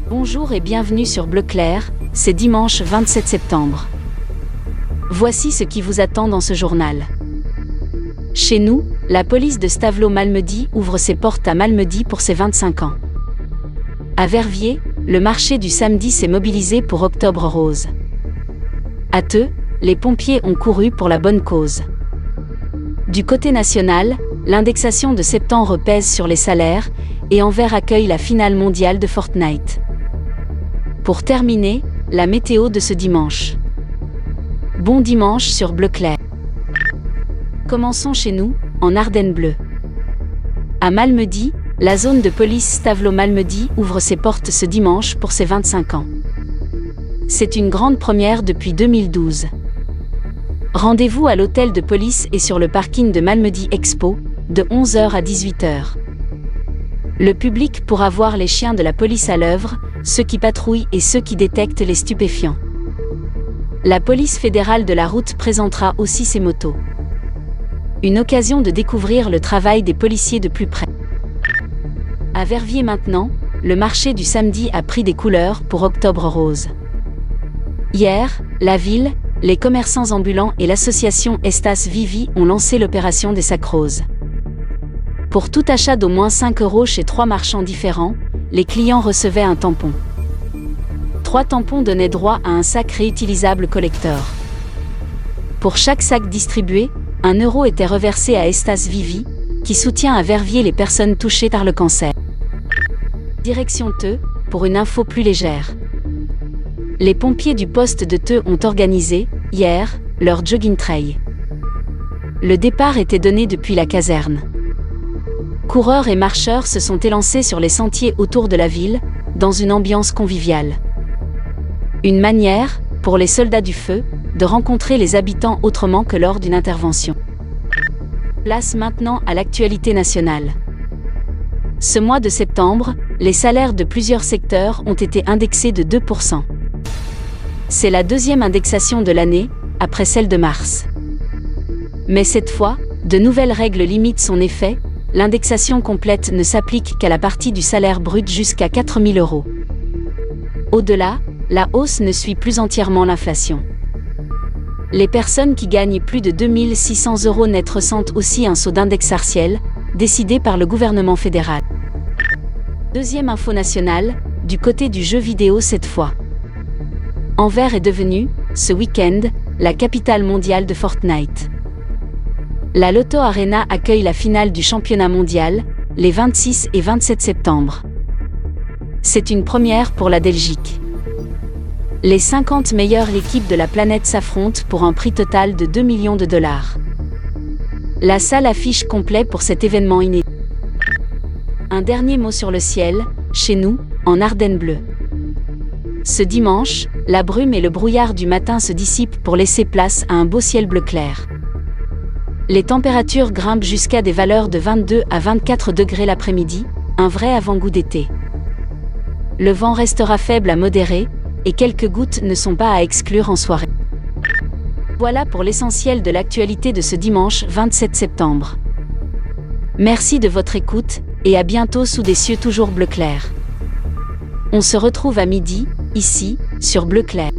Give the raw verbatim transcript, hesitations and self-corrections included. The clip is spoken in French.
Bonjour et bienvenue sur Bleu Clair, c'est dimanche vingt-sept septembre. Voici ce qui vous attend dans ce journal. Chez nous, la police de Stavelot-Malmedy ouvre ses portes à Malmedy pour ses vingt-cinq ans. À Verviers, le marché du samedi s'est mobilisé pour Octobre Rose. À Theux, les pompiers ont couru pour la bonne cause. Du côté national, l'indexation de septembre pèse sur les salaires et Anvers accueille la finale mondiale de Fortnite. Pour terminer, la météo de ce dimanche. Bon dimanche sur Bleu Clair. Commençons chez nous, en Ardennes Bleues. À Malmedy, la zone de police Stavelot-Malmedy ouvre ses portes ce dimanche pour ses vingt-cinq ans. C'est une grande première depuis deux mille douze. Rendez-vous à l'hôtel de police et sur le parking de Malmedy Expo, de onze heures à dix-huit heures. Le public pourra voir les chiens de la police à l'œuvre, ceux qui patrouillent et ceux qui détectent les stupéfiants. La police fédérale de la route présentera aussi ses motos. Une occasion de découvrir le travail des policiers de plus près. À Verviers maintenant, le marché du samedi a pris des couleurs pour Octobre Rose. Hier, la ville, les commerçants ambulants et l'association Estas Vivi ont lancé l'opération des sacs roses. Pour tout achat d'au moins cinq euros chez trois marchands différents, les clients recevaient un tampon. Trois tampons donnaient droit à un sac réutilisable collector. Pour chaque sac distribué, un euro était reversé à Estas Vivi, qui soutient à Verviers les personnes touchées par le cancer. Direction Theux, pour une info plus légère. Les pompiers du poste de Theux ont organisé, hier, leur jogging trail. Le départ était donné depuis la caserne. Coureurs et marcheurs se sont élancés sur les sentiers autour de la ville, dans une ambiance conviviale. Une manière, pour les soldats du feu, de rencontrer les habitants autrement que lors d'une intervention. Place maintenant à l'actualité nationale. Ce mois de septembre, les salaires de plusieurs secteurs ont été indexés de deux pour cent. C'est la deuxième indexation de l'année, après celle de mars. Mais cette fois, de nouvelles règles limitent son effet. L'indexation complète ne s'applique qu'à la partie du salaire brut jusqu'à quatre mille euros. Au-delà, la hausse ne suit plus entièrement l'inflation. Les personnes qui gagnent plus de deux mille six cents euros net ressentent aussi un saut d'index partiel, décidé par le gouvernement fédéral. Deuxième info nationale, du côté du jeu vidéo cette fois. Anvers est devenue, ce week-end, la capitale mondiale de Fortnite. La Loto Arena accueille la finale du championnat mondial, les vingt-six et vingt-sept septembre. C'est une première pour la Belgique. Les cinquante meilleures équipes de la planète s'affrontent pour un prix total de deux millions de dollars. La salle affiche complet pour cet événement inédit. Un dernier mot sur le ciel, chez nous, en Ardennes Bleues. Ce dimanche, la brume et le brouillard du matin se dissipent pour laisser place à un beau ciel bleu clair. Les températures grimpent jusqu'à des valeurs de vingt-deux à vingt-quatre degrés l'après-midi, un vrai avant-goût d'été. Le vent restera faible à modéré, et quelques gouttes ne sont pas à exclure en soirée. Voilà pour l'essentiel de l'actualité de ce dimanche vingt-sept septembre. Merci de votre écoute, et à bientôt sous des cieux toujours bleu clair. On se retrouve à midi, ici, sur Bleu Clair.